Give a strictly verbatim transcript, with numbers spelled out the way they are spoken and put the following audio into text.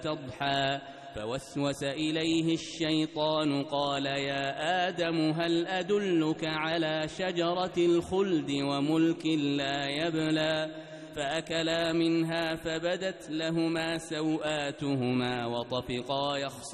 تضحى فوسوس إليه الشيطان قال يا آدم هل أدلك على شجرة الخلد وملك لا يبلى فأكلا منها فبدت لهما سوآتهما وطفقا يخصفان